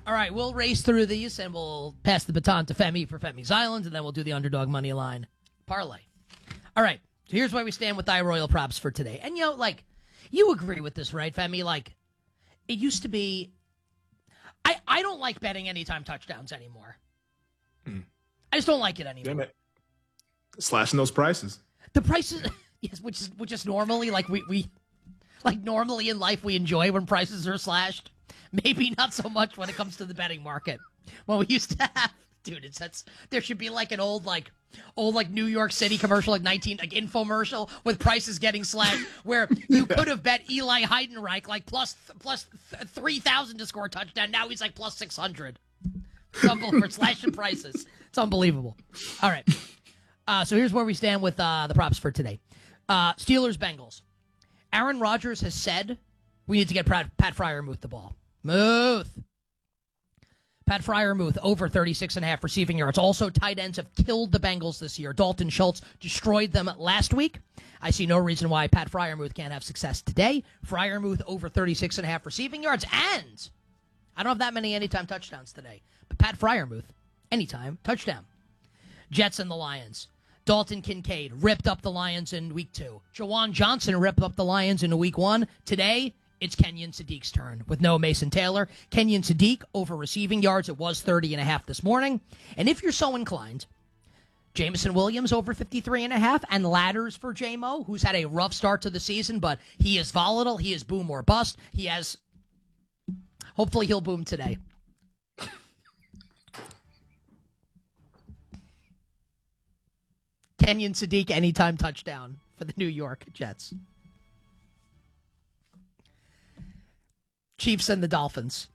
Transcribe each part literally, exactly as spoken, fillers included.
All right, we'll race through these, and we'll pass the baton to Femi for Femi's Island, and then we'll do the underdog money line parlay. All right, so here's where we stand with Thy Royal props for today. And, you know, like, you agree with this, right, Femi? Like, it used to be... I, I don't like betting anytime touchdowns anymore. Hmm. I just don't like it anymore. Damn it. Slashing those prices. The prices, yes, which is which is normally like we, we like normally in life we enjoy when prices are slashed. Maybe not so much when it comes to the betting market. When we used to have, dude, it's that's there should be like an old like old like New York City commercial, like nineteen like infomercial with prices getting slashed, where you could have bet Eli Heidenreich like plus plus three thousand to score a touchdown. Now he's like plus six hundred. For slashing prices. It's unbelievable. All right. Uh, so here's where we stand with uh, the props for today. Uh, Steelers-Bengals. Aaron Rodgers has said we need to get Pat, Pat Freiermuth the ball. Muth. Pat Freiermuth over thirty-six and a half receiving yards. Also, tight ends have killed the Bengals this year. Dalton Schultz destroyed them last week. I see no reason why Pat Freiermuth can't have success today. Freiermuth over thirty-six and a half receiving yards. And I don't have that many anytime touchdowns today. But Pat Freiermuth, anytime touchdown. Jets and the Lions. Dalton Kincaid ripped up the Lions in week two. Jawan Johnson ripped up the Lions in week one. Today, it's Kenyon Sadiq's turn with no Mason Taylor. Kenyon Sadiq over receiving yards. It was thirty and a half this morning. And if you're so inclined, Jameson Williams over fifty-three and a half, and ladders for J-Mo, who's had a rough start to the season, but he is volatile. He is boom or bust. He has, hopefully he'll boom today. Kenyon Sadiq anytime touchdown for the New York Jets. Chiefs and the Dolphins.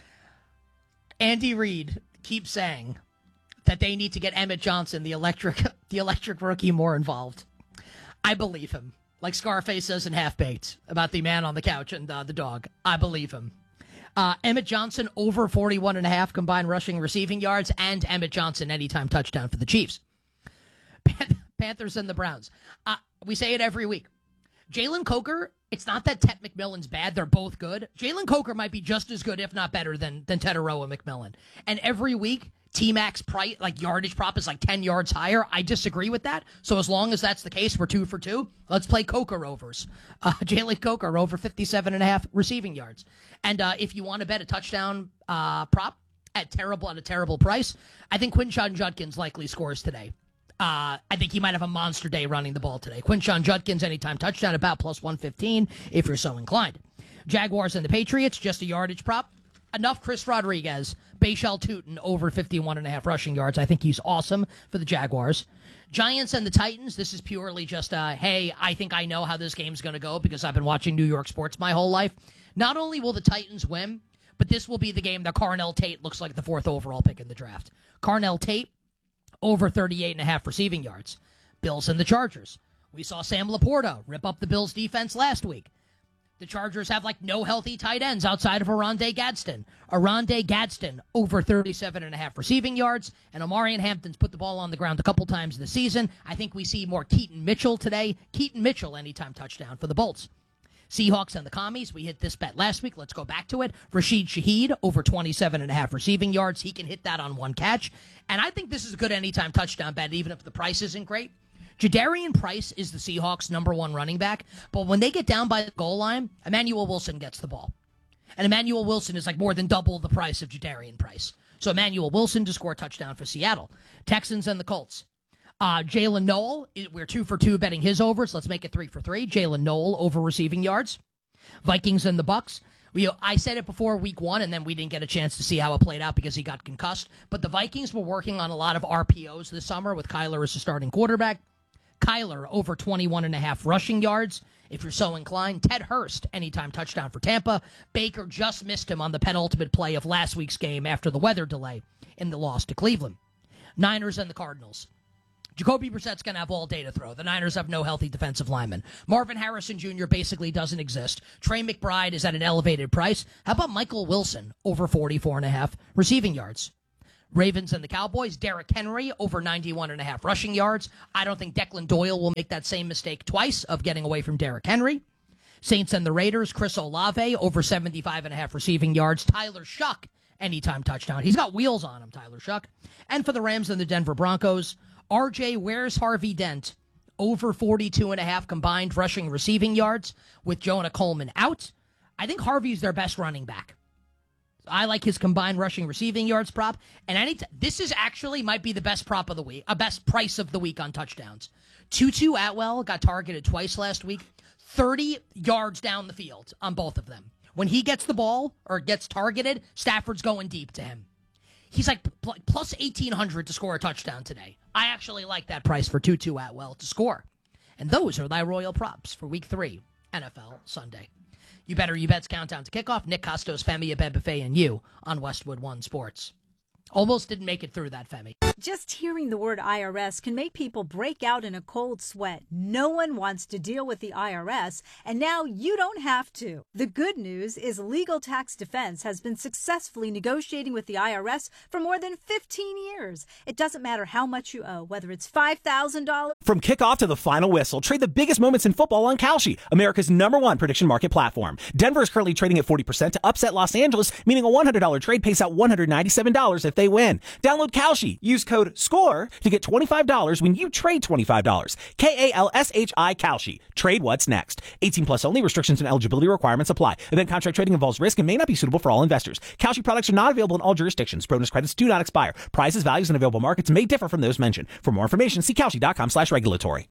Andy Reid keeps saying that they need to get Emmett Johnson, the electric the electric rookie, more involved. I believe him. Like Scarface says in Half-Baked about the man on the couch and uh, the dog. I believe him. Uh, Emmett Johnson over forty-one and a half combined rushing receiving yards, and Emmett Johnson anytime touchdown for the Chiefs. Panthers and the Browns. Uh, we say it every week. Jalen Coker, it's not that Ted McMillan's bad. They're both good. Jalen Coker might be just as good, if not better, than than Teteroa McMillan. And every week, T-Max price, like yardage prop is like ten yards higher. I disagree with that. So as long as that's the case, we're two for two. Let's play Coker overs. Uh, Jalen Coker over fifty-seven and a half receiving yards. And uh, if you want to bet a touchdown uh, prop at terrible at a terrible price, I think Quinshon Judkins likely scores today. Uh, I think he might have a monster day running the ball today. Quinshon Judkins, anytime touchdown, about plus one fifteen, if you're so inclined. Jaguars and the Patriots, just a yardage prop. Enough Chris Rodriguez. Bashal Tutin, over fifty-one and a half rushing yards. I think he's awesome for the Jaguars. Giants and the Titans, this is purely just, uh, hey, I think I know how this game's going to go because I've been watching New York sports my whole life. Not only will the Titans win, but this will be the game that Carnell Tate looks like the fourth overall pick in the draft. Carnell Tate, over thirty-eight and a half receiving yards. Bills and the Chargers. We saw Sam Laporta rip up the Bills defense last week. The Chargers have like no healthy tight ends outside of Aronde Gadsden. Aronde Gadsden over thirty-seven and a half receiving yards. And Omarion Hampton's put the ball on the ground a couple times this season. I think we see more Keaton Mitchell today. Keaton Mitchell anytime touchdown for the Bolts. Seahawks and the Commies, we hit this bet last week. Let's go back to it. Rashid Shaheed, over twenty-seven and a half receiving yards. He can hit that on one catch. And I think this is a good anytime touchdown bet, even if the price isn't great. Jadarian Price is the Seahawks' number one running back. But when they get down by the goal line, Emmanuel Wilson gets the ball. And Emmanuel Wilson is like more than double the price of Jadarian Price. So Emmanuel Wilson to score a touchdown for Seattle. Texans and the Colts. Uh, Jalen Noel, we're two for two betting his overs. Let's make it three for three. Jalen Noel over receiving yards. Vikings and the Bucks. We, I said it before week one, and then we didn't get a chance to see how it played out because he got concussed. But the Vikings were working on a lot of R P Os this summer with Kyler as the starting quarterback. Kyler over twenty-one and a half rushing yards, if you're so inclined. Ted Hurst, anytime touchdown for Tampa. Baker just missed him on the penultimate play of last week's game after the weather delay in the loss to Cleveland. Niners and the Cardinals. Jacoby Brissett's going to have all day to throw. The Niners have no healthy defensive lineman. Marvin Harrison Junior basically doesn't exist. Trey McBride is at an elevated price. How about Michael Wilson, over forty-four and a half receiving yards? Ravens and the Cowboys. Derrick Henry, over ninety-one and a half rushing yards. I don't think Declan Doyle will make that same mistake twice of getting away from Derrick Henry. Saints and the Raiders. Chris Olave, over seventy-five and a half receiving yards. Tyler Shuck, anytime touchdown. He's got wheels on him, Tyler Shuck. And for the Rams and the Denver Broncos, R J, where's Harvey Dent? Over forty-two and a half combined rushing receiving yards with Jonah Coleman out. I think Harvey's their best running back. I like his combined rushing receiving yards prop. And any t- this is actually might be the best prop of the week, a best price of the week on touchdowns. Tutu Atwell got targeted twice last week, thirty yards down the field on both of them. When he gets the ball or gets targeted, Stafford's going deep to him. He's like pl- plus eighteen hundred to score a touchdown today. I actually like that price for Tutu Atwell to score. And those are thy royal props for week three, N F L Sunday. You Better You Bet's countdown to kickoff. Nick Costos, Femi Abebefe, and you on Westwood One Sports. Almost didn't make it through that, Femi. Just hearing the word I R S can make people break out in a cold sweat. No one wants to deal with the I R S, and now you don't have to. The good news is Legal Tax Defense has been successfully negotiating with the I R S for more than fifteen years. It doesn't matter how much you owe, whether it's five thousand dollars. From kickoff to the final whistle, trade the biggest moments in football on Kalshi, America's number one prediction market platform. Denver is currently trading at forty percent to upset Los Angeles, meaning a one hundred dollars trade pays out one hundred ninety-seven dollars if they win. Download Kalshi. Use code SCORE to get twenty-five dollars when you trade twenty-five dollars. K A L S H I Kalshi. Trade what's next. eighteen plus only. Restrictions and eligibility requirements apply. Event contract trading involves risk and may not be suitable for all investors. Kalshi products are not available in all jurisdictions. Bonus credits do not expire. Prices, values, and available markets may differ from those mentioned. For more information, see Kalshi.com slash regulatory.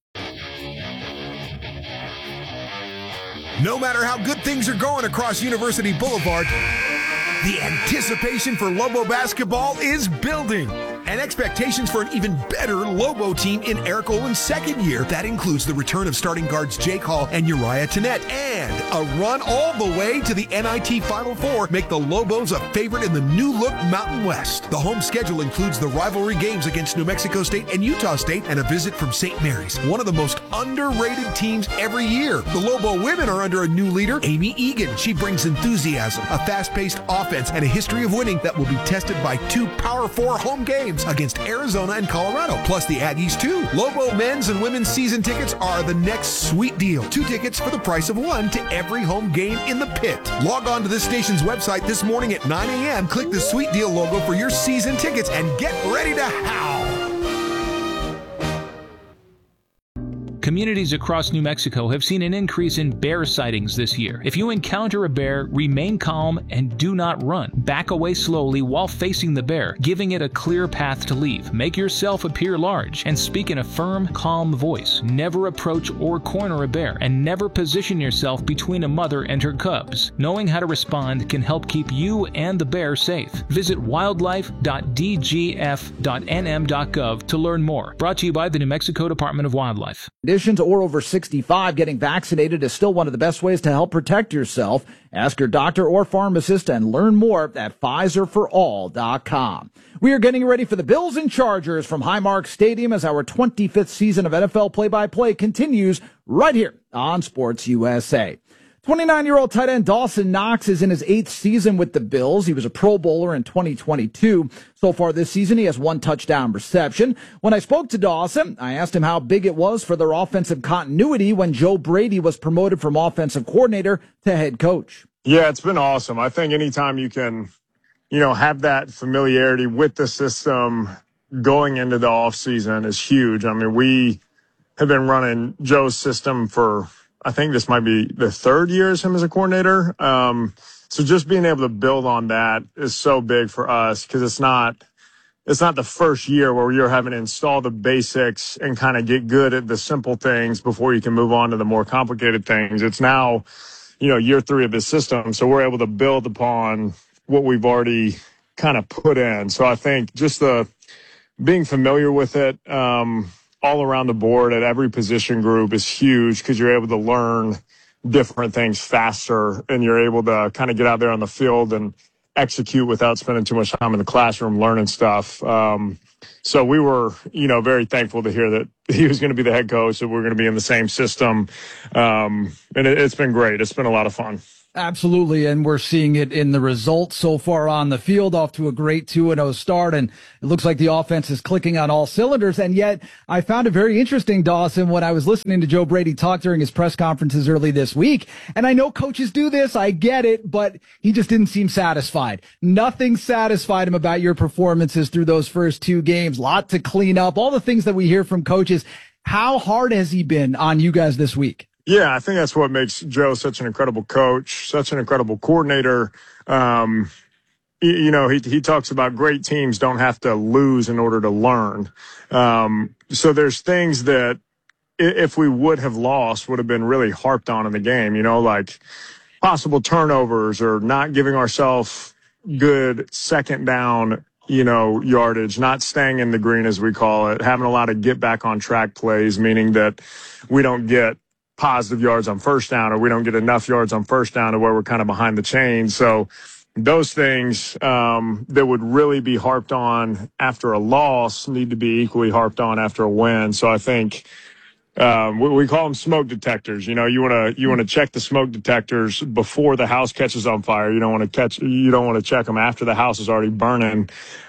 No matter how good things are going across University Boulevard, the anticipation for Lobo basketball is building. And expectations for an even better Lobo team in Eric Olin's second year. That includes the return of starting guards Jake Hall and Uriah Tenet. And a run all the way to the N I T Final Four make the Lobos a favorite in the new-look Mountain West. The home schedule includes the rivalry games against New Mexico State and Utah State and a visit from Saint Mary's, one of the most underrated teams every year. The Lobo women are under a new leader, Amy Egan. She brings enthusiasm, a fast-paced offense, and a history of winning that will be tested by two Power Four home games against Arizona and Colorado, plus the Aggies too. Lobo men's and women's season tickets are the next sweet deal. Two tickets for the price of one to every home game in the pit. Log on to this station's website this morning at nine a.m. Click the sweet deal logo for your season tickets and get ready to howl. Communities across New Mexico have seen an increase in bear sightings this year. If you encounter a bear, remain calm and do not run. Back away slowly while facing the bear, giving it a clear path to leave. Make yourself appear large and speak in a firm, calm voice. Never approach or corner a bear, and never position yourself between a mother and her cubs. Knowing how to respond can help keep you and the bear safe. Visit wildlife dot d g f dot n m dot gov to learn more. Brought to you by the New Mexico Department of Wildlife. Or over sixty-five, getting vaccinated is still one of the best ways to help protect yourself. Ask your doctor or pharmacist and learn more at Pfizer for all dot com. We are getting ready for the Bills and Chargers from Highmark Stadium as our twenty-fifth season of N F L play-by-play continues right here on Sports U S A. twenty-nine-year-old tight end Dawson Knox is in his eighth season with the Bills. He was a Pro Bowler in twenty twenty-two. So far this season, he has one touchdown reception. When I spoke to Dawson, I asked him how big it was for their offensive continuity when Joe Brady was promoted from offensive coordinator to head coach. Yeah, it's been awesome. I think anytime you can, you know, have that familiarity with the system going into the offseason is huge. I mean, we have been running Joe's system for, I think this might be the third year as him as a coordinator. Um, so just being able to build on that is so big for us because it's not, it's not the first year where you're having to install the basics and kind of get good at the simple things before you can move on to the more complicated things. It's now, you know, year three of this system. So we're able to build upon what we've already kind of put in. So I think just the being familiar with it, um, all around the board at every position group is huge because you're able to learn different things faster and you're able to kind of get out there on the field and execute without spending too much time in the classroom learning stuff. Um, so we were, you know, very thankful to hear that he was going to be the head coach, that we're going to be in the same system. Um, and it, it's been great. It's been a lot of fun. Absolutely, and we're seeing it in the results so far on the field, off to a great two and oh start, and it looks like the offense is clicking on all cylinders. And yet, I found it very interesting, Dawson, when I was listening to Joe Brady talk during his press conferences early this week, and I know coaches do this, I get it, but he just didn't seem satisfied. Nothing satisfied him about your performances through those first two games. Lot to clean up, all the things that we hear from coaches. How hard has he been on you guys this week? Yeah, I think that's what makes Joe such an incredible coach, such an incredible coordinator. Um, you, you know, he he talks about great teams don't have to lose in order to learn. Um, so there's things that if we would have lost would have been really harped on in the game, you know, like possible turnovers or not giving ourselves good second down, you know, yardage, not staying in the green, as we call it, having a lot of get back on track plays, meaning that we don't get positive yards on first down or we don't get enough yards on first down to where we're kind of behind the chains. So those things um, that would really be harped on after a loss need to be equally harped on after a win. So I think um, we, we call them smoke detectors. You know, you want to you want to check the smoke detectors before the house catches on fire. You don't want to catch you don't want to check them after the house is already burning.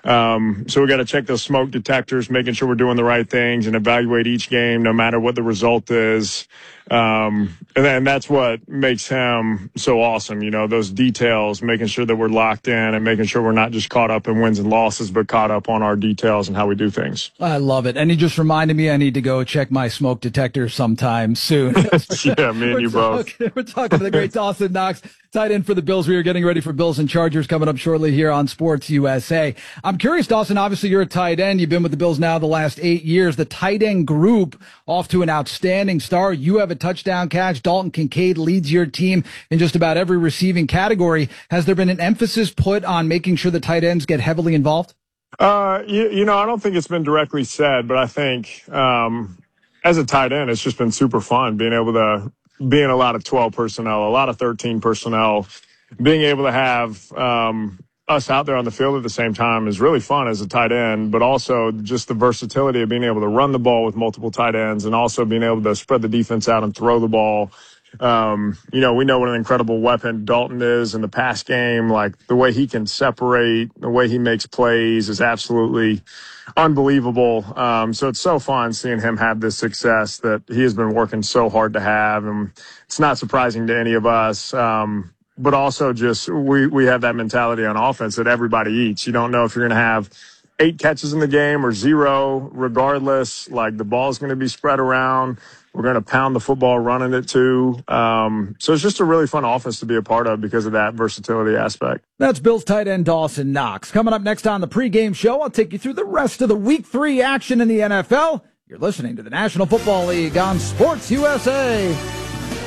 Um, so we got to check those smoke detectors, making sure we're doing the right things and evaluate each game, no matter what the result is. Um, and then that's what makes him so awesome. You know, those details, making sure that we're locked in and making sure we're not just caught up in wins and losses, but caught up on our details and how we do things. I love it. And he just reminded me I need to go check my smoke detector sometime soon. Yeah, me and you talk, both. We're talking to the great Dawson Knox, tight end for the Bills. We are getting ready for Bills and Chargers coming up shortly here on Sports U S A. I'm curious, Dawson, obviously you're a tight end. You've been with the Bills now the last eight years. The tight end group off to an outstanding start. You have a touchdown catch. Dalton Kincaid leads your team in just about every receiving category. Has there been an emphasis put on making sure the tight ends get heavily involved? Uh, you, you know, I don't think it's been directly said, but I think um, as a tight end, it's just been super fun being able to be in a lot of twelve personnel, a lot of thirteen personnel, being able to have um, us out there on the field at the same time is really fun as a tight end, but also just the versatility of being able to run the ball with multiple tight ends and also being able to spread the defense out and throw the ball. Um, you know, we know what an incredible weapon Dalton is in the pass game. Like the way he can separate, the way he makes plays is absolutely unbelievable. Um, so it's so fun seeing him have this success that he has been working so hard to have. And it's not surprising to any of us. Um, but also just we, we have that mentality on offense that everybody eats. You don't know if you're going to have eight catches in the game or zero, regardless. Like the ball's going to be spread around. We're going to pound the football running it too. Um, so it's just a really fun offense to be a part of because of that versatility aspect. That's Bills tight end Dawson Knox. Coming up next on the pregame show, I'll take you through the rest of the week three action in the N F L. You're listening to the National Football League on Sports U S A.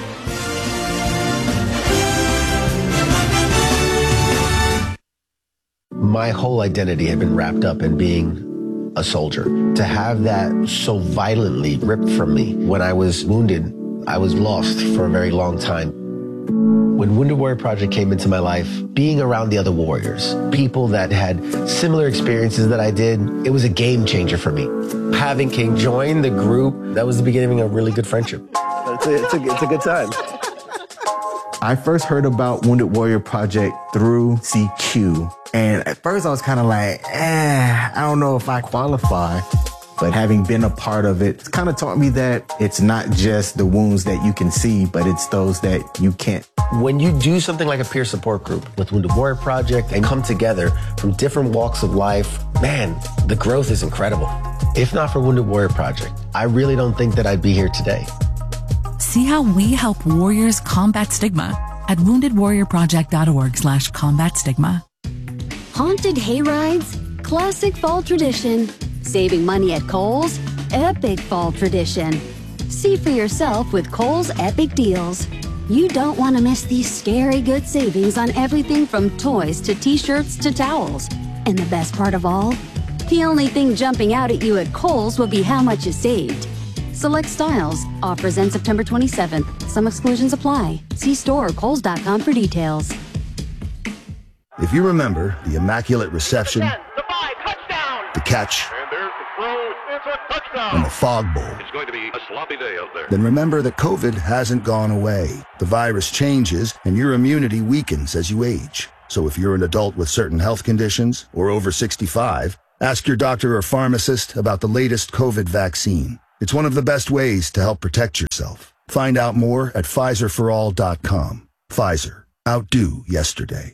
My whole identity had been wrapped up in being a soldier. To have that so violently ripped from me when I was wounded, I was lost for a very long time. When Wounded Warrior Project came into my life, being around the other warriors, people that had similar experiences that I did, it was a game changer for me. Having King join the group, that was the beginning of a really good friendship. It's a, it's a, it's a good time. I first heard about Wounded Warrior Project through C Q. And at first I was kind of like, eh, I don't know if I qualify. But having been a part of it, it's kind of taught me that it's not just the wounds that you can see, but it's those that you can't. When you do something like a peer support group with Wounded Warrior Project and come together from different walks of life, man, the growth is incredible. If not for Wounded Warrior Project, I really don't think that I'd be here today. See how we help warriors combat stigma at wounded warrior project dot org slash combat stigma. Haunted hayrides, classic fall tradition. Saving money at Kohl's, epic fall tradition. See for yourself with Kohl's Epic Deals. You don't want to miss these scary good savings on everything from toys to t-shirts to towels. And the best part of all? The only thing jumping out at you at Kohl's will be how much you saved. Select styles. Offers end September twenty-seventh. Some exclusions apply. See store or kohls dot com for details. If you remember the immaculate reception, the catch, and the fog bowl. It's going to be a sloppy day out there. Then remember that COVID hasn't gone away. The virus changes and your immunity weakens as you age. So if you're an adult with certain health conditions or over sixty-five, ask your doctor or pharmacist about the latest COVID vaccine. It's one of the best ways to help protect yourself. Find out more at Pfizer for all dot com. Pfizer. Outdo yesterday.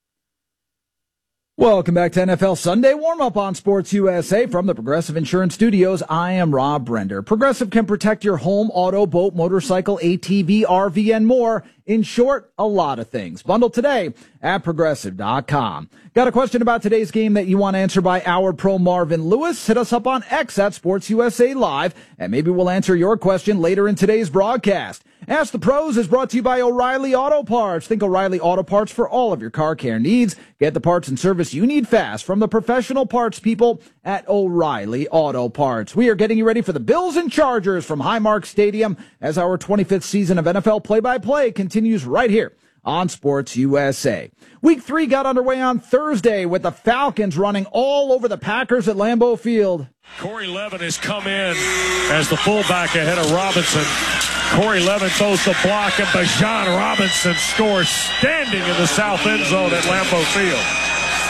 Welcome back to N F L Sunday Warm-Up on Sports U S A from the Progressive Insurance Studios. I am Rob Brender. Progressive can protect your home, auto, boat, motorcycle, A T V, R V, and more. In short, a lot of things. Bundle today at Progressive dot com. Got a question about today's game that you want answered by our pro Marvin Lewis? Hit us up on X at Sports U S A Live, and maybe we'll answer your question later in today's broadcast. Ask the Pros is brought to you by O'Reilly Auto Parts. Think O'Reilly Auto Parts for all of your car care needs. Get the parts and service you need fast from the professional parts people at O'Reilly Auto Parts. We are getting you ready for the Bills and Chargers from Highmark Stadium as our twenty-fifth season of N F L play-by-play continues right here on Sports U S A. Week three got underway on Thursday with the Falcons running all over the Packers at Lambeau Field. Corey Levin has come in as the fullback ahead of Robinson. Corey Levin throws the block, and Bijan Robinson scores standing in the south end zone at Lambeau Field.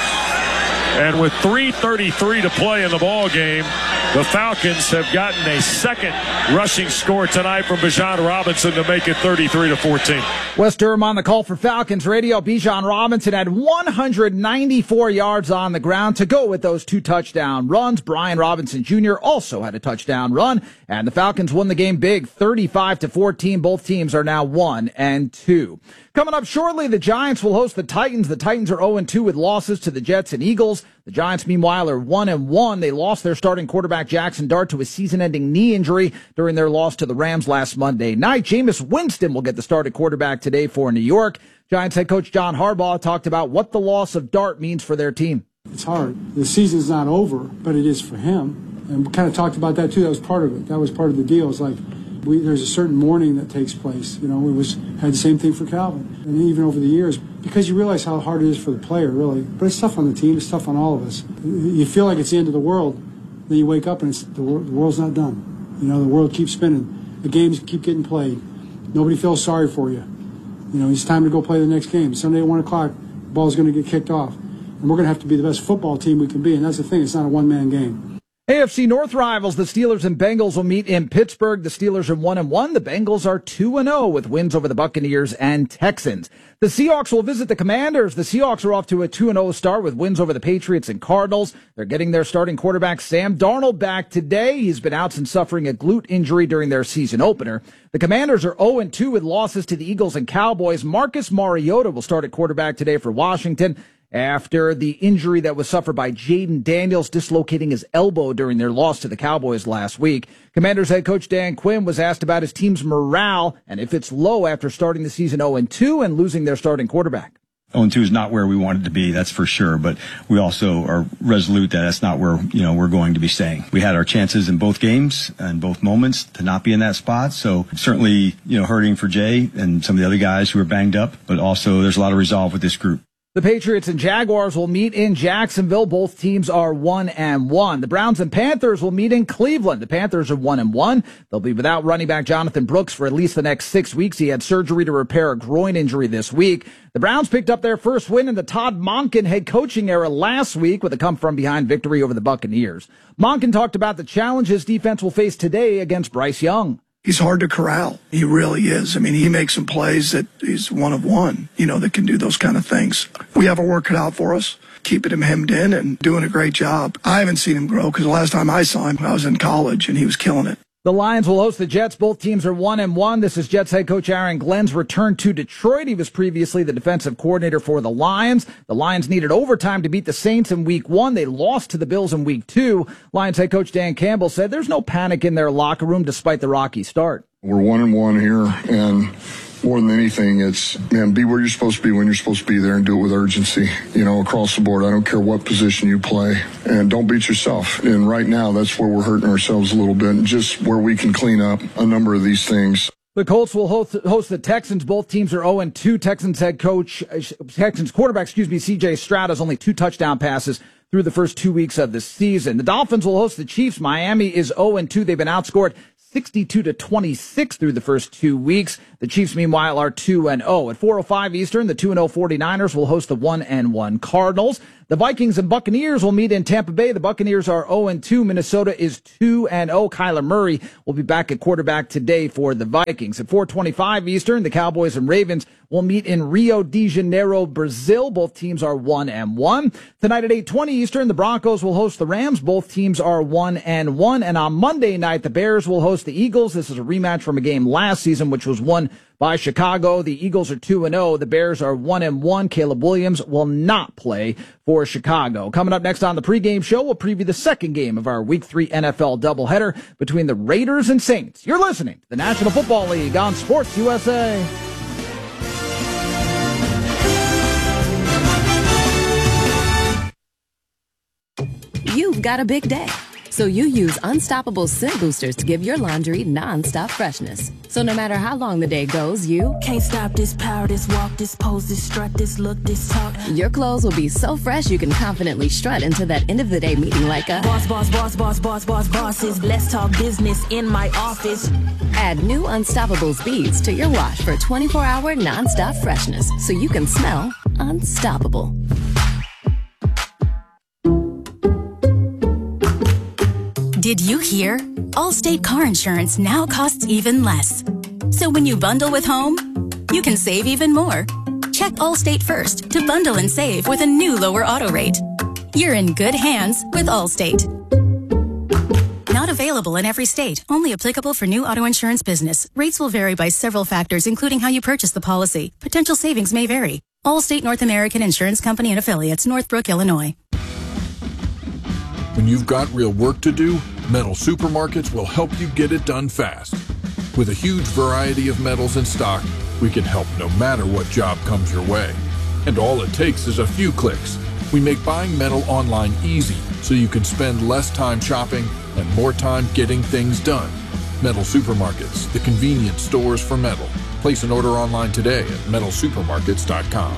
And with three thirty-three to play in the ball game, the Falcons have gotten a second rushing score tonight from Bijan Robinson to make it thirty-three to fourteen. Wes Durham on the call for Falcons Radio. Bijan Robinson had one hundred ninety-four yards on the ground to go with those two touchdown runs. Brian Robinson Junior also had a touchdown run, and the Falcons won the game big, thirty-five to fourteen. Both teams are now one and two. Coming up shortly, the Giants will host the Titans. The Titans are oh and two with losses to the Jets and Eagles. The Giants, meanwhile, are one and one. They lost their starting quarterback Jackson Dart to a season-ending knee injury during their loss to the Rams last Monday night. Jameis Winston will get the start at quarterback today for New York. Giants head coach John Harbaugh talked about what the loss of Dart means for their team. It's hard. The season's not over, but it is for him. And we kind of talked about that, too. That was part of it. That was part of the deal. It's like we, there's a certain mourning that takes place. You know, it was had the same thing for Calvin. And even over the years, because you realize how hard it is for the player, really. But it's tough on the team. It's tough on all of us. You feel like it's the end of the world. Then you wake up and it's, the, wor- the world's not done. You know, the world keeps spinning. The games keep getting played. Nobody feels sorry for you. You know, it's time to go play the next game. Sunday at one o'clock, the ball's going to get kicked off. And we're going to have to be the best football team we can be. And that's the thing. It's not a one-man game. A F C North rivals, the Steelers and Bengals will meet in Pittsburgh. The Steelers are one and one. The Bengals are two and oh with wins over the Buccaneers and Texans. The Seahawks will visit the Commanders. The Seahawks are off to a two and oh start with wins over the Patriots and Cardinals. They're getting their starting quarterback Sam Darnold back today. He's been out since suffering a glute injury during their season opener. The Commanders are oh and two with losses to the Eagles and Cowboys. Marcus Mariota will start at quarterback today for Washington after the injury that was suffered by Jaden Daniels dislocating his elbow during their loss to the Cowboys last week. Commanders head coach Dan Quinn was asked about his team's morale and if it's low after starting the season oh and two and losing their starting quarterback. oh and two is not where we wanted to be, that's for sure, but we also are resolute that that's not where, you know, we're going to be staying. We had our chances in both games and both moments to not be in that spot, so certainly, you know, hurting for Jay and some of the other guys who are banged up, but also there's a lot of resolve with this group. The Patriots and Jaguars will meet in Jacksonville. Both teams are one and one. The Browns and Panthers will meet in Cleveland. The Panthers are one and one. They'll be without running back Jonathan Brooks for at least the next six weeks. He had surgery to repair a groin injury this week. The Browns picked up their first win in the Todd Monken head coaching era last week with a come-from-behind victory over the Buccaneers. Monken talked about the challenges defense will face today against Bryce Young. He's hard to corral. He really is. I mean, he makes some plays that he's one of one, you know, that can do those kind of things. We have a work cut out for us, keeping him hemmed in and doing a great job. I haven't seen him grow because the last time I saw him, I was in college and he was killing it. The Lions will host the Jets. Both teams are one and one. This is Jets head coach Aaron Glenn's return to Detroit. He was previously the defensive coordinator for the Lions. The Lions needed overtime to beat the Saints in week one. They lost to the Bills in week two. Lions head coach Dan Campbell said there's no panic in their locker room despite the rocky start. We're one and one here, and more than anything, it's, man, be where you're supposed to be when you're supposed to be there and do it with urgency, you know, across the board. I don't care what position you play, and don't beat yourself. And right now, that's where we're hurting ourselves a little bit, and just where we can clean up a number of these things. The Colts will host, host the Texans. Both teams are oh and two. Texans head coach, Texans quarterback, excuse me, C J Stroud has only two touchdown passes through the first two weeks of the season. The Dolphins will host the Chiefs. Miami is oh and two. They've been outscored sixty-two to twenty-six through the first two weeks. The Chiefs, meanwhile, are two and oh. At four oh five Eastern, the two and oh 49ers will host the one and one Cardinals. The Vikings and Buccaneers will meet in Tampa Bay. The Buccaneers are oh and two. Minnesota is two and oh. Kyler Murray will be back at quarterback today for the Vikings. At four twenty-five Eastern, the Cowboys and Ravens will meet in Rio de Janeiro, Brazil. Both teams are one and one. Tonight at eight twenty Eastern, the Broncos will host the Rams. Both teams are one and one. And on Monday night, the Bears will host the Eagles. This is a rematch from a game last season, which was won by Chicago. The Eagles are two and oh. The Bears are one and one. Caleb Williams will not play for Chicago. Coming up next on the pregame show, we'll preview the second game of our Week three N F L doubleheader between the Raiders and Saints. You're listening to the National Football League on Sports U S A. You've got a big day, so you use Unstoppable Scent Boosters to give your laundry non-stop freshness. So no matter how long the day goes, you can't stop this power, this walk, this pose, this strut, this look, this talk. Your clothes will be so fresh you can confidently strut into that end of the day meeting like a boss, boss, boss, boss, boss, boss, bosses. Let's talk business in my office. Add new Unstoppable beads to your wash for twenty-four hour non-stop freshness, so you can smell unstoppable. Did you hear? Allstate car insurance now costs even less. So when you bundle with home, you can save even more. Check Allstate first to bundle and save with a new lower auto rate. You're in good hands with Allstate. Not available in every state. Only applicable for new auto insurance business. Rates will vary by several factors, including how you purchase the policy. Potential savings may vary. Allstate North American Insurance Company and Affiliates, Northbrook, Illinois. When you've got real work to do, Metal Supermarkets will help you get it done fast. With a huge variety of metals in stock, we can help no matter what job comes your way. And all it takes is a few clicks. We make buying metal online easy, so you can spend less time shopping and more time getting things done. Metal Supermarkets, the convenience stores for metal. Place an order online today at metal supermarkets dot com.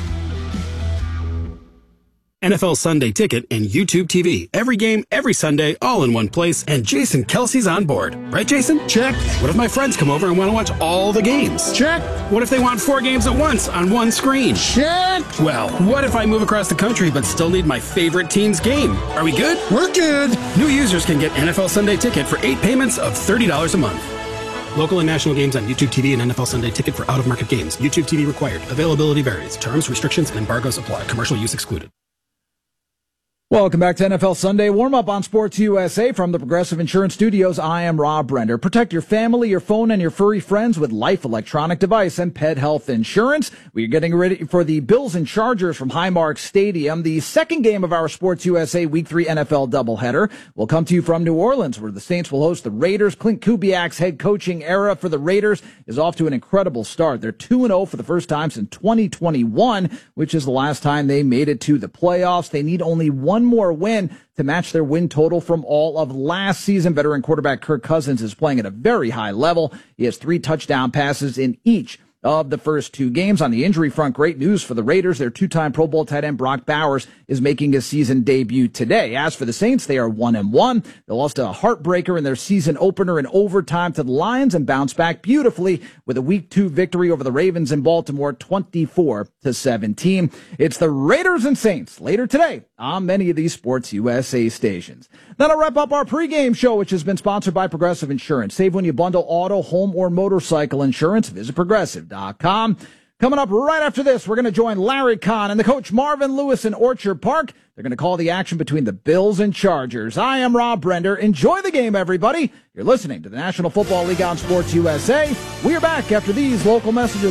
N F L Sunday Ticket and YouTube T V. Every game, every Sunday, all in one place, and Jason Kelsey's on board. Right, Jason? Check. What if my friends come over and want to watch all the games? Check. What if they want four games at once on one screen? Check. Well, what if I move across the country but still need my favorite team's game? Are we good? We're good. New users can get N F L Sunday Ticket for eight payments of thirty dollars a month. Local and national games on YouTube T V and N F L Sunday Ticket for out-of-market games. YouTube T V required. Availability varies. Terms, restrictions, and embargoes apply. Commercial use excluded. Welcome back to N F L Sunday Warm-Up on Sports U S A from the Progressive Insurance Studios. I am Rob Brender. Protect your family, your phone, and your furry friends with Life Electronic Device and Pet Health Insurance. We are getting ready for the Bills and Chargers from Highmark Stadium. The second game of our Sports U S A Week three N F L doubleheader will come to you from New Orleans, where the Saints will host the Raiders. Clint Kubiak's head coaching era for the Raiders is off to an incredible start. They're two and oh for the first time since twenty twenty-one, which is the last time they made it to the playoffs. They need only one One more win to match their win total from all of last season. Veteran quarterback Kirk Cousins is playing at a very high level. He has three touchdown passes in each of the first two games. On the injury front, great news for the Raiders. Their two-time Pro Bowl tight end Brock Bowers is making his season debut today. As for the Saints, they are one and one. They lost a heartbreaker in their season opener in overtime to the Lions and bounced back beautifully with a week two victory over the Ravens in Baltimore, twenty-four to seventeen. It's the Raiders and Saints later today on many of these Sports U S A stations. That'll wrap up our pregame show, which has been sponsored by Progressive Insurance. Save when you bundle auto, home, or motorcycle insurance. Visit progressive dot com. Coming up right after this, we're going to join Larry Kahn and the coach Marvin Lewis in Orchard Park. They're going to call the action between the Bills and Chargers. I am Rob Brender. Enjoy the game, everybody. You're listening to the National Football League on Sports U S A. We are back after these local messages.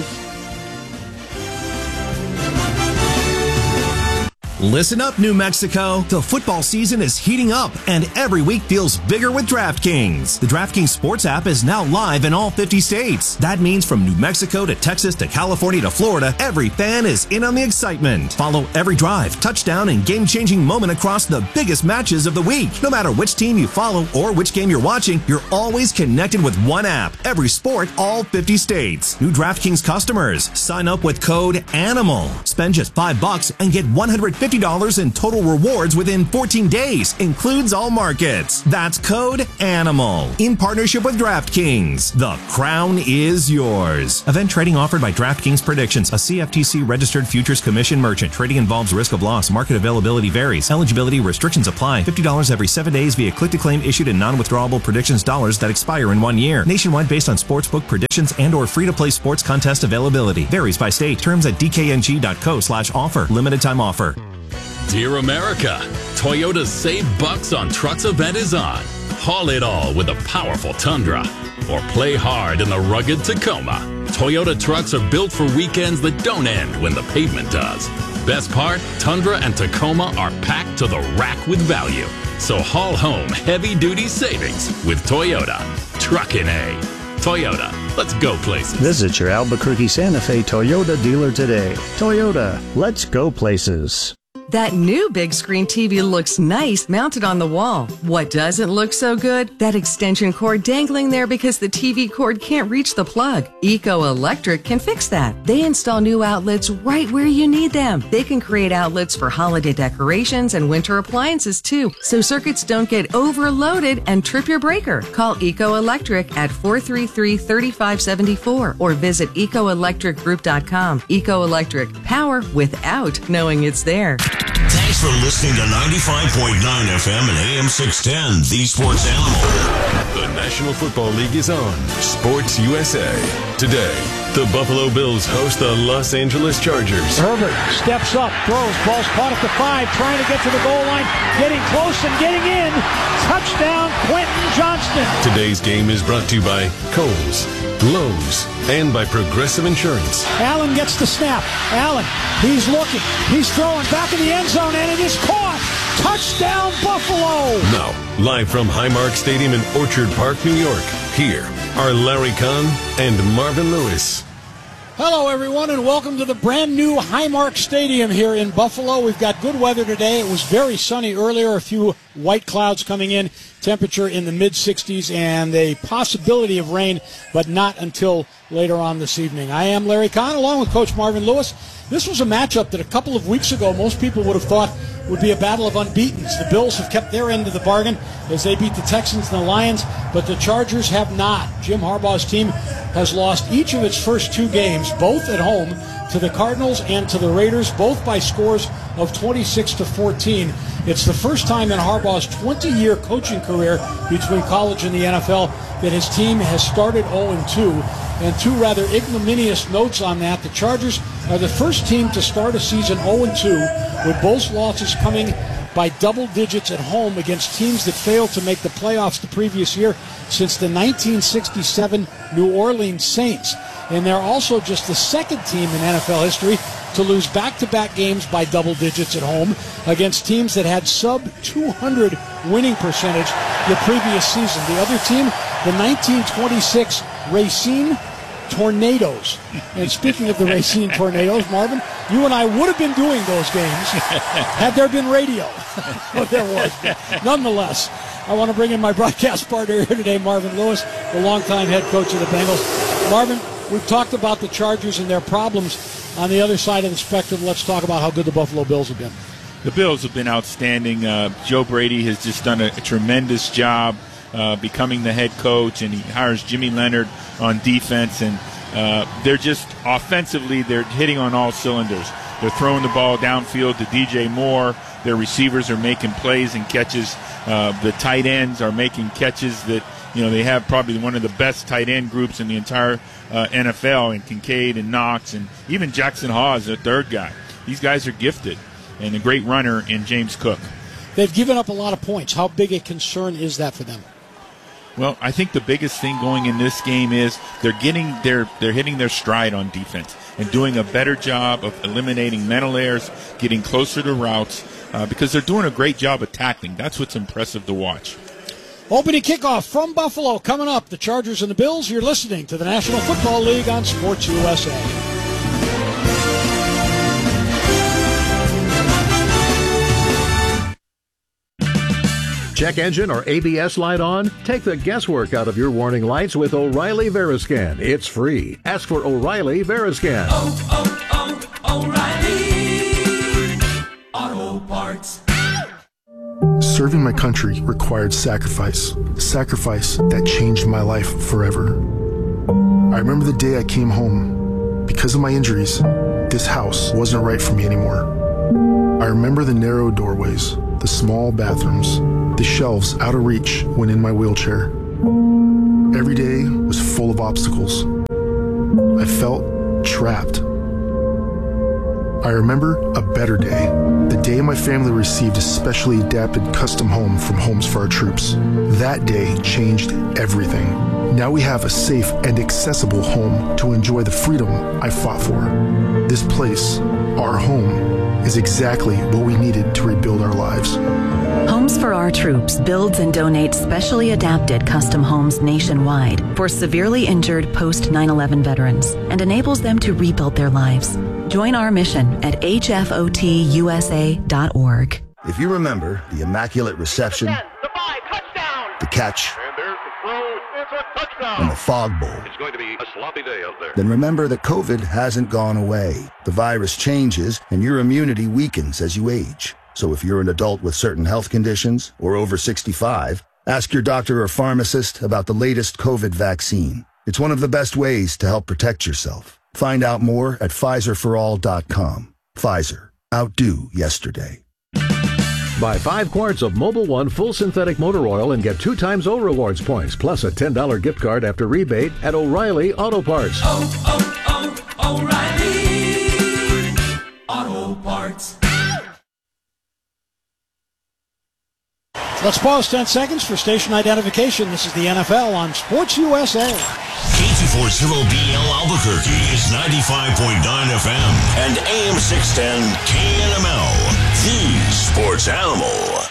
Listen up, New Mexico. The football season is heating up, and every week feels bigger with DraftKings. The DraftKings Sports app is now live in all fifty states. That means from New Mexico to Texas to California to Florida, every fan is in on the excitement. Follow every drive, touchdown, and game-changing moment across the biggest matches of the week. No matter which team you follow or which game you're watching, you're always connected with one app. Every sport, all fifty states. New DraftKings customers, sign up with code ANIMAL. Spend just five bucks and get one hundred fifty fifty dollars in total rewards within fourteen days. Includes all markets. That's code ANIMAL. In partnership with DraftKings. The crown is yours. Event trading offered by DraftKings Predictions, a C F T C registered futures commission merchant. Trading involves risk of loss. Market availability varies. Eligibility restrictions apply. fifty dollars every seven days via click-to-claim issued in non-withdrawable predictions dollars that expire in one year. Nationwide based on sportsbook predictions and or free-to-play sports contest availability. Varies by state. Terms at d k n g dot co slash offer. Limited time offer. Dear America, Toyota's Save Bucks on Trucks event is on. Haul it all with a powerful Tundra. Or play hard in the rugged Tacoma. Toyota trucks are built for weekends that don't end when the pavement does. Best part, Tundra and Tacoma are packed to the rack with value. So haul home heavy-duty savings with Toyota. Truckin' A. Toyota, let's go places. Visit your Albuquerque Santa Fe Toyota dealer today. Toyota, let's go places. That new big screen T V looks nice mounted on the wall. What doesn't look so good? That extension cord dangling there because the T V cord can't reach the plug. Eco Electric can fix that. They install new outlets right where you need them. They can create outlets for holiday decorations and winter appliances too, so circuits don't get overloaded and trip your breaker. Call Eco Electric at four three three, three five seven four or visit eco electric group dot com. Eco Electric, power without knowing it's there. Thanks for listening to ninety-five point nine F M and A M six ten, The Sports Animal. The National Football League is on Sports U S A. Today, the Buffalo Bills host the Los Angeles Chargers. Herbert steps up, throws, ball's caught at the five, trying to get to the goal line, getting close and getting in. Touchdown, Quentin Johnston. Today's game is brought to you by Kohl's, Lowe's, and by Progressive Insurance. Allen gets the snap. Allen, he's looking. He's throwing back in the end zone, and it is caught. Touchdown, Buffalo. Now, live from Highmark Stadium in Orchard Park, New York, here are Larry Kahn and Marvin Lewis. Hello, everyone, and welcome to the brand new Highmark Stadium here in Buffalo. We've got good weather today. It was very sunny earlier, a few white clouds coming in, temperature in the mid sixties, and a possibility of rain, but not until later on this evening. I am Larry Kahn, along with Coach Marvin Lewis. This was a matchup that a couple of weeks ago most people would have thought would be a battle of unbeatens. The Bills have kept their end of the bargain as they beat the Texans and the Lions, but the Chargers have not. Jim Harbaugh's team has lost each of its first two games, both at home, to the Cardinals and to the Raiders, both by scores of twenty-six to fourteen. It's the first time in Harbaugh's twenty-year coaching career between college and the N F L that his team has started oh and two. And two rather ignominious notes on that. The Chargers are the first team to start a season oh and two, with both losses coming by double digits at home against teams that failed to make the playoffs the previous year since the nineteen sixty-seven New Orleans Saints. And they're also just the second team in N F L history to lose back-to-back games by double digits at home against teams that had sub two hundred winning percentage the previous season. The other team, the nineteen twenty-six Racine Tornadoes. And speaking of the Racine Tornadoes, Marvin, you and I would have been doing those games had there been radio. But there was. Nonetheless, I want to bring in my broadcast partner here today, Marvin Lewis, the longtime head coach of the Bengals. Marvin, we've talked about the Chargers and their problems. On the other side of the spectrum, let's talk about how good the Buffalo Bills have been. The Bills have been outstanding. Uh, Joe Brady has just done a, a tremendous job uh, becoming the head coach, and he hires Jimmy Leonard on defense, and uh, they're just offensively, they're hitting on all cylinders. They're throwing the ball downfield to D J Moore. Their receivers are making plays and catches. Uh, the tight ends are making catches that, you know, they have probably one of the best tight end groups in the entire uh, N F L, and Kincaid and Knox and even Jackson Hawes, the third guy. These guys are gifted, and a great runner in James Cook. They've given up a lot of points. How big a concern is that for them? Well, I think the biggest thing going in this game is they're getting their they're hitting their stride on defense and doing a better job of eliminating mental errors, getting closer to routes, uh, because they're doing a great job of tackling. That's what's impressive to watch. Opening kickoff from Buffalo coming up. The Chargers and the Bills. You're listening to the National Football League on Sports U S A. Check engine or A B S light on? Take the guesswork out of your warning lights with O'Reilly Veriscan. It's free. Ask for O'Reilly Veriscan. Oh, oh, oh, O'Reilly Auto Parts. Serving my country required sacrifice, sacrifice that changed my life forever. I remember the day I came home. Because of my injuries, this house wasn't right for me anymore. I remember the narrow doorways, the small bathrooms, the shelves out of reach when in my wheelchair. Every day was full of obstacles. I felt trapped. I remember a better day, the day my family received a specially adapted custom home from Homes for Our Troops. That day changed everything. Now we have a safe and accessible home to enjoy the freedom I fought for. This place, our home, is exactly what we needed to rebuild our lives. Homes for Our Troops builds and donates specially adapted custom homes nationwide for severely injured post nine eleven veterans and enables them to rebuild their lives. Join our mission at H F O T U S A dot org. If you remember the Immaculate Reception, the catch, and the Fog Bowl, it's going to be a sloppy day out there. then remember that COVID hasn't gone away. The virus changes and your immunity weakens as you age. So if you're an adult with certain health conditions or over sixty-five, ask your doctor or pharmacist about the latest COVID vaccine. It's one of the best ways to help protect yourself. Find out more at Pfizer for all dot com. Pfizer. Outdo yesterday. Buy five quarts of Mobil one full synthetic motor oil and get two times O Rewards points, plus a ten dollars gift card after rebate at O'Reilly Auto Parts. Oh, oh, oh, O'Reilly Auto Parts. Let's pause ten seconds for station identification. This is the N F L on Sports U S A. K two forty B L Albuquerque is ninety-five point nine F M and A M six ten K N M L, the sports animal.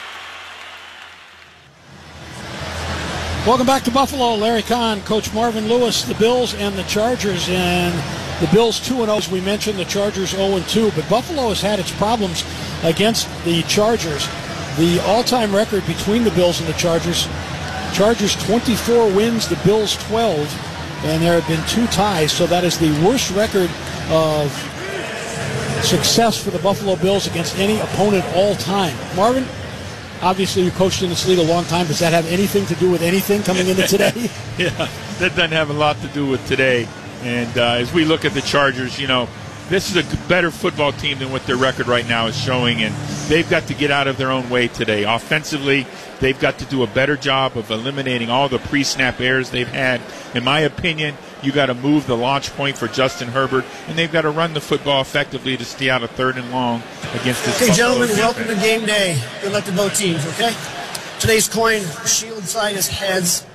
Welcome back to Buffalo. Larry Kahn, Coach Marvin Lewis, the Bills and the Chargers. And the Bills two and oh, as we mentioned, the Chargers oh and two. But Buffalo has had its problems against the Chargers. The all-time record between the Bills and the Chargers, Chargers twenty-four wins, the Bills twelve, and there have been two ties, so that is the worst record of success for the Buffalo Bills against any opponent all time. Marvin, obviously you coached in this league a long time. Does that have anything to do with anything coming into today? Yeah, that doesn't have a lot to do with today. And uh, as we look at the Chargers, you know, this is a better football team than what their record right now is showing, and they've got to get out of their own way today. Offensively, they've got to do a better job of eliminating all the pre-snap errors they've had. In my opinion, you got to move the launch point for Justin Herbert, and they've got to run the football effectively to stay out of third and long against this. Okay, gentlemen, defense. welcome to game day. Good luck to both teams, okay? Today's coin, shield side is heads.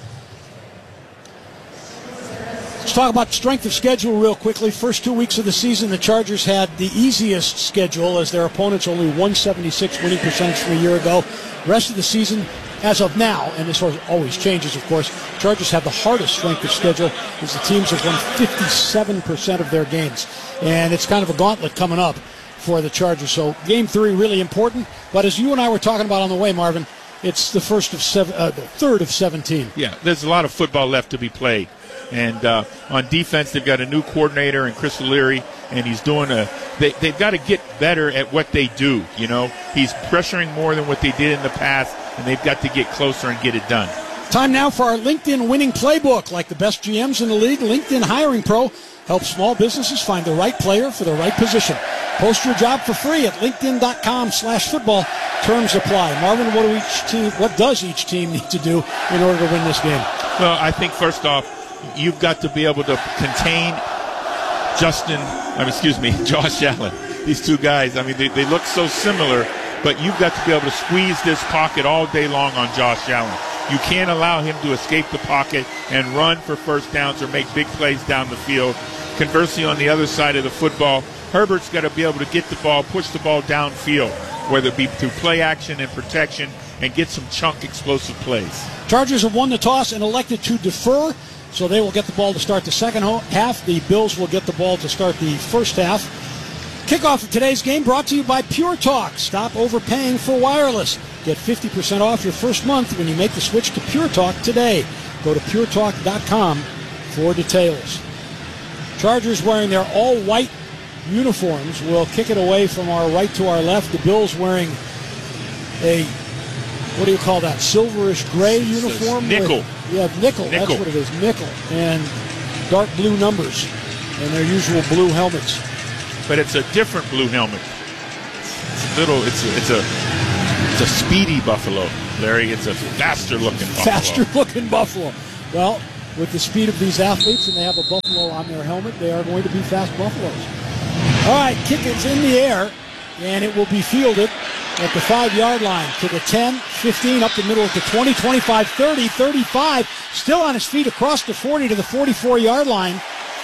Let's talk about strength of schedule real quickly. First two weeks of the season, the Chargers had the easiest schedule as their opponents only one seventy-six winning percentage from a year ago. Rest of the season, as of now, and this always changes, of course, Chargers have the hardest strength of schedule as the teams have won fifty-seven percent of their games. And it's kind of a gauntlet coming up for the Chargers. So game three, really important. But as you and I were talking about on the way, Marvin, it's the first of seven, uh, the third of seventeen. Yeah, there's a lot of football left to be played. And uh, on defense, they've got a new coordinator in Chris O'Leary, and he's doing a. They, they've got to get better at what they do. You know, he's pressuring more than what they did in the past, and they've got to get closer and get it done. Time now for our LinkedIn winning playbook. Like the best G Ms in the league, LinkedIn Hiring Pro helps small businesses find the right player for the right position. Post your job for free at linkedin.com slash football. Terms apply. Marvin, what do each team? What does each team need to do in order to win this game? Well, I think first off, you've got to be able to contain Justin, I mean, excuse me, Josh Allen. These two guys, I mean, they, they look so similar, but you've got to be able to squeeze this pocket all day long on Josh Allen. You can't allow him to escape the pocket and run for first downs or make big plays down the field. Conversely, on the other side of the football, Herbert's got to be able to get the ball, push the ball downfield, whether it be through play action and protection, and get some chunk explosive plays. Chargers have won the toss and elected to defer, so they will get the ball to start the second half. The Bills will get the ball to start the first half. Kickoff of today's game brought to you by Pure Talk. Stop overpaying for wireless. Get fifty percent off your first month when you make the switch to Pure Talk today. Go to pure talk dot com for details. Chargers wearing their all-white uniforms. We'll kick it away from our right to our left. The Bills wearing a, what do you call that, silverish gray uniform? Nickel. With, yeah, nickel, nickel. That's what it is, nickel. And dark blue numbers and their usual blue helmets. But it's a different blue helmet. It's a little, it's a, it's a, it's a speedy Buffalo, Larry. It's a faster looking Buffalo. Faster looking Buffalo. Well, with the speed of these athletes, and they have a Buffalo on their helmet, they are going to be fast Buffaloes. All right, kick is in the air, and it will be fielded at the five-yard line to the ten, fifteen, up the middle at the twenty, twenty-five, thirty, thirty-five, still on his feet across the forty to the forty-four-yard line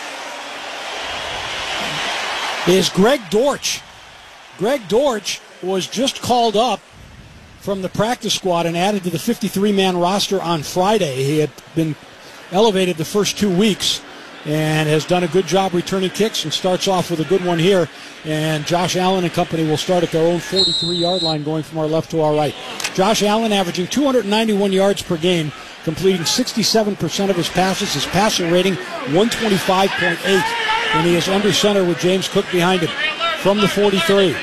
is Greg Dortch. Greg Dortch was just called up from the practice squad and added to the fifty-three man roster on Friday. He had been elevated the first two weeks and has done a good job returning kicks and starts off with a good one here. And Josh Allen and company will start at their own forty-three-yard line going from our left to our right. Josh Allen averaging two hundred ninety-one yards per game, completing sixty-seven percent of his passes. His passer rating one twenty-five point eight. And he is under center with James Cook behind him from the forty-three.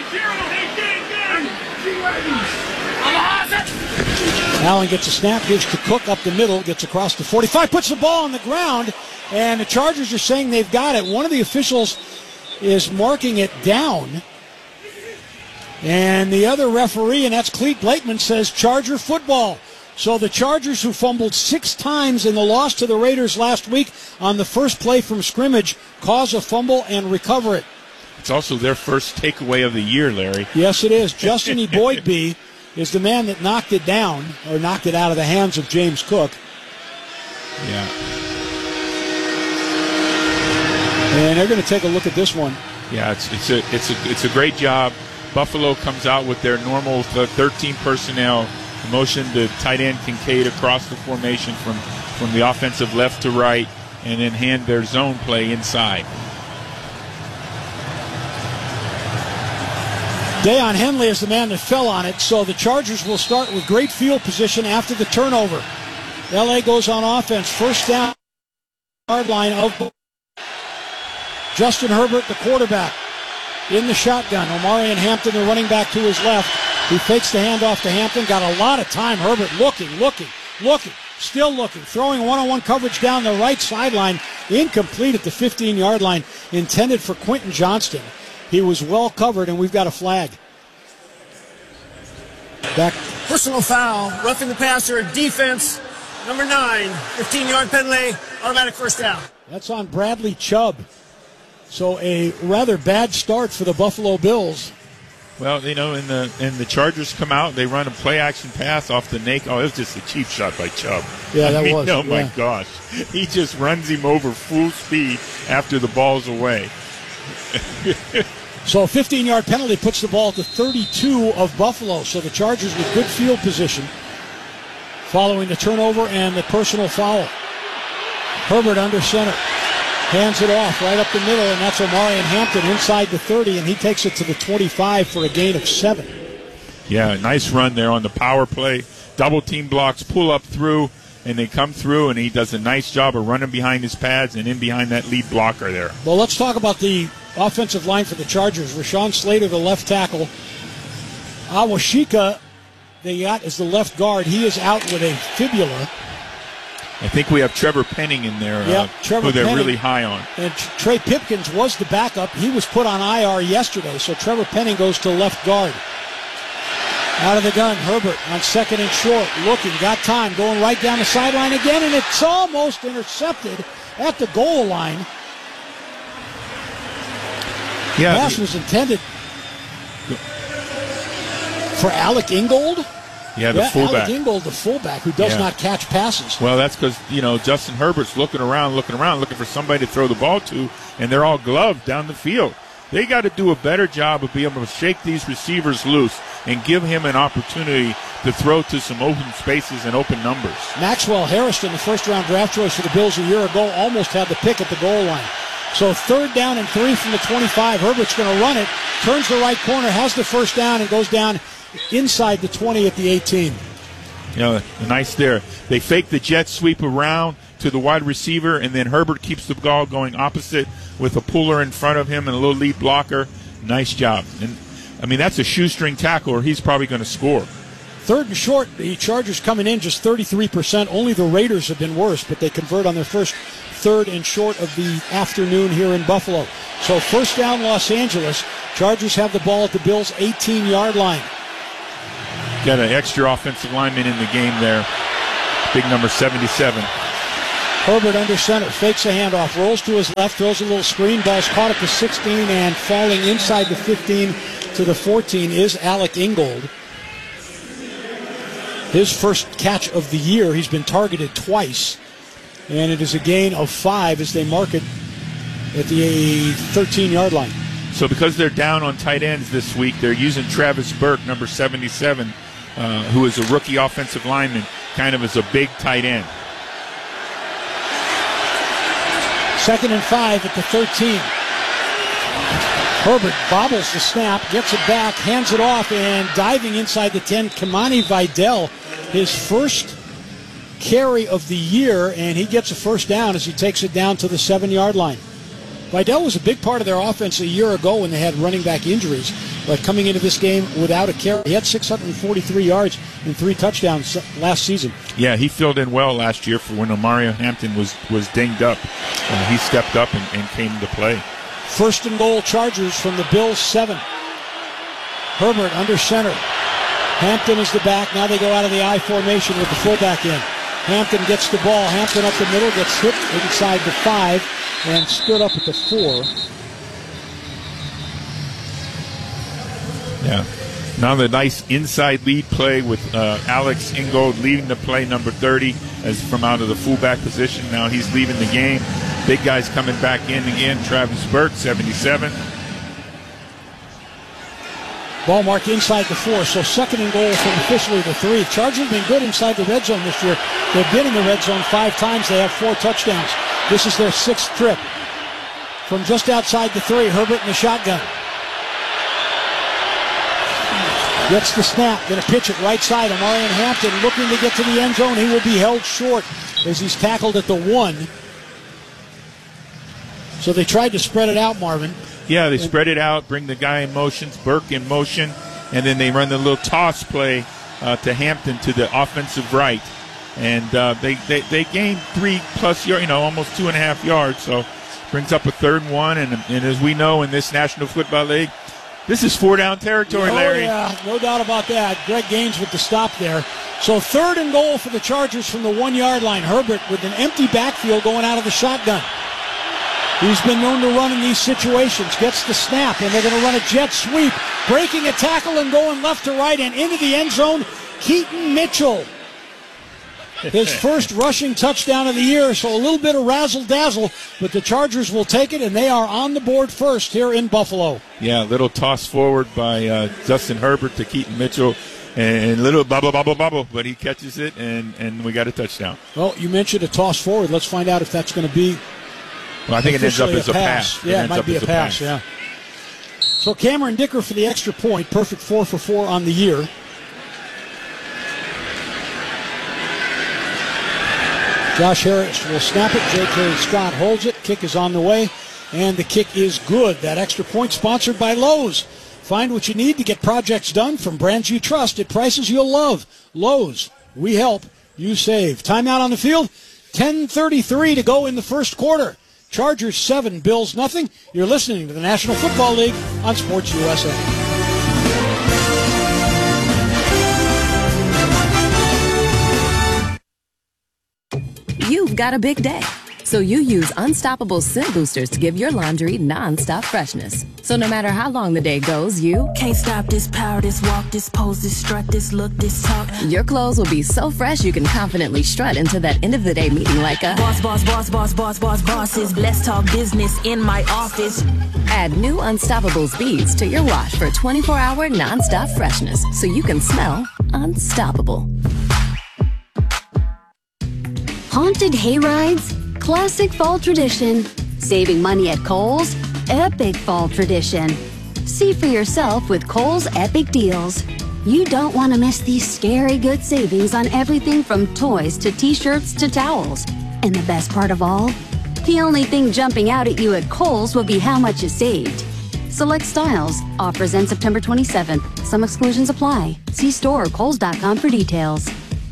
Allen gets a snap, gives to Cook up the middle, gets across the forty-five, puts the ball on the ground, and the Chargers are saying they've got it. One of the officials is marking it down, and the other referee, and that's Clete Blakeman, says Charger football. So the Chargers, who fumbled six times in the loss to the Raiders last week on the first play from scrimmage, cause a fumble and recover it. It's also their first takeaway of the year, Larry. Yes, it is. Justin Eboigbe is the man that knocked it down, or knocked it out of the hands of James Cook. Yeah. And they're going to take a look at this one. Yeah, it's it's a it's a it's a great job. Buffalo comes out with their normal thirteen personnel, motion to tight end Kincaid across the formation from from the offensive left to right, and then hand their zone play inside. Deion Henley is the man that fell on it, so the Chargers will start with great field position after the turnover. L A goes on offense, first down, yard line of Justin Herbert, the quarterback, in the shotgun. Omarion Hampton, the running back, to his left. He fakes the handoff to Hampton, got a lot of time. Herbert looking, looking, looking, still looking, throwing one-on-one coverage down the right sideline, incomplete at the fifteen-yard line, intended for Quentin Johnston. He was well covered, and we've got a flag. Back. Personal foul, roughing the passer, defense, number nine, fifteen-yard penalty, automatic first down. That's on Bradley Chubb. So a rather bad start for the Buffalo Bills. Well, you know, and the and the Chargers come out, they run a play-action pass off the naked. Oh, it was just a cheap shot by Chubb. Yeah, that I mean, was. Oh, yeah. my gosh. He just runs him over full speed after the ball's away. So a fifteen-yard penalty puts the ball at the thirty-two of Buffalo. So the Chargers with good field position following the turnover and the personal foul. Herbert under center. Hands it off right up the middle, and that's Omarion Hampton inside the thirty, and he takes it to the twenty-five for a gain of seven. Yeah, nice run there on the power play. Double team blocks, pull up through, and they come through, and he does a nice job of running behind his pads and in behind that lead blocker there. Well, let's talk about the offensive line for the Chargers. Rashawn Slater, the left tackle. Awashika, they got as the left guard. He is out with a fibula. I think we have Trevor Penning in there, yep, uh, Trevor who they're Penning. really high on. And Trey Pipkins was the backup. He was put on I R yesterday, so Trevor Penning goes to left guard. Out of the gun, Herbert on second and short, looking, got time, going right down the sideline again, and it's almost intercepted at the goal line. Yeah, pass was intended for Alec Ingold. Yeah, the yeah, fullback. Alec Ingold, the fullback, who does yeah. not catch passes. Well, that's because, you know, Justin Herbert's looking around, looking around, looking for somebody to throw the ball to, and they're all gloved down the field. They got to do a better job of being able to shake these receivers loose and give him an opportunity to throw to some open spaces and open numbers. Maxwell Harrison, the first-round draft choice for the Bills a year ago, almost had the pick at the goal line. So third down and three from the twenty-five. Herbert's going to run it, turns the right corner, has the first down, and goes down inside the twenty at the eighteen. You know, nice there. They fake the jet sweep around to the wide receiver, and then Herbert keeps the ball going opposite with a puller in front of him and a little lead blocker. Nice job. And I mean, that's a shoestring tackle, or he's probably going to score. Third and short, the Chargers coming in just thirty-three percent. Only the Raiders have been worse, but they convert on their first third and short of the afternoon here in Buffalo. So first down, Los Angeles. Chargers have the ball at the Bills' eighteen-yard line. Got an extra offensive lineman in the game there. Big number seventy-seven. Herbert under center, fakes a handoff, rolls to his left, throws a little screen, ball's caught at the sixteen, and falling inside the fifteen to the fourteen is Alec Ingold. His first catch of the year. He's been targeted twice, and it is a gain of five as they mark it at the thirteen-yard line. So because they're down on tight ends this week, they're using Travis Burke, number seventy-seven, uh, who is a rookie offensive lineman, kind of as a big tight end. Second and five at the thirteen. Herbert bobbles the snap, gets it back, hands it off, and diving inside the ten, Kimani Vidal, his first carry of the year, and he gets a first down as he takes it down to the seven-yard line. Vidal was a big part of their offense a year ago when they had running back injuries, but coming into this game without a carry, he had six hundred forty-three yards and three touchdowns last season. Yeah, he filled in well last year for when Omarion Hampton was, was dinged up. Uh, he stepped up and, and came to play. First and goal, Chargers from the Bills' seven. Herbert under center. Hampton is the back. Now they go out of the I formation with the fullback in. Hampton gets the ball. Hampton up the middle, gets hit inside the five, and stood up at the four. Yeah. Now the nice inside lead play with uh, Alex Ingold leading the play, number thirty, as from out of the fullback position. Now he's leaving the game. Big guys coming back in again. Travis Burke, seventy-seven. Ball marked inside the four, so second and goal from officially the three. Chargers have been good inside the red zone this year. They've been in the red zone five times. They have four touchdowns. This is their sixth trip. From just outside the three, Herbert in the shotgun. Gets the snap, going to pitch it right side. Omarion Hampton looking to get to the end zone. He will be held short as he's tackled at the one. So they tried to spread it out, Marvin. Yeah, they spread it out, bring the guy in motion, Burke in motion, and then they run the little toss play uh, to Hampton to the offensive right. And uh, they, they, they gained three plus yards, you know, almost two and a half yards. So brings up a third and one. And, and as we know in this National Football League, this is four down territory, Larry. Oh, yeah, no doubt about that. Greg Gaines with the stop there. So third and goal for the Chargers from the one-yard line. Herbert with an empty backfield going out of the shotgun. He's been known to run in these situations. Gets the snap, and they're going to run a jet sweep. Breaking a tackle and going left to right and into the end zone, Keaton Mitchell. His first rushing touchdown of the year, so a little bit of razzle-dazzle, but the Chargers will take it, and they are on the board first here in Buffalo. Yeah, little toss forward by uh, Justin Herbert to Keaton Mitchell, and little bubble, bubble, bubble, but he catches it, and, and we got a touchdown. Well, you mentioned a toss forward. Let's find out if that's going to be Well, I think it ends up as a pass. pass. Yeah, it, it might be a pass, pass, yeah. So Cameron Dicker for the extra point. Perfect four for four on the year. Josh Harris will snap it. J K. Scott holds it. Kick is on the way, and the kick is good. That extra point sponsored by Lowe's. Find what you need to get projects done from brands you trust at prices you'll love. Lowe's. We help. You save. Timeout on the field. ten thirty-three to go in the first quarter. Chargers seven, Bills nothing. You're listening to the National Football League on Sports U S A. You've got a big day, so you use Unstoppable Scent Boosters to give your laundry non-stop freshness. So no matter how long the day goes, you can't stop this power, this walk, this pose, this strut, this look, this talk. Your clothes will be so fresh you can confidently strut into that end of the day meeting like a boss, boss, boss, boss, boss, boss, bosses. Let's talk business in my office. Add new Unstoppables beads to your wash for twenty-four hour non-stop freshness, so you can smell unstoppable. Haunted hayrides, classic fall tradition. Saving money at Kohl's, epic fall tradition. See for yourself with Kohl's Epic Deals. You don't want to miss these scary good savings on everything from toys to t-shirts to towels. And the best part of all? The only thing jumping out at you at Kohl's will be how much you saved. Select styles. Offers end September twenty-seventh. Some exclusions apply. See store or kohls dot com for details.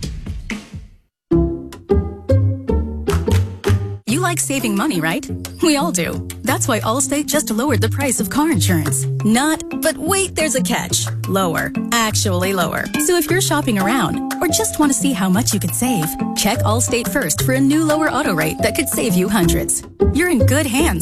You like saving money, right? We all do. That's why Allstate just lowered the price of car insurance. Not, but wait, there's a catch. Lower. Actually lower. So if you're shopping around or just want to see how much you could save, check Allstate first for a new lower auto rate that could save you hundreds. You're in good hands.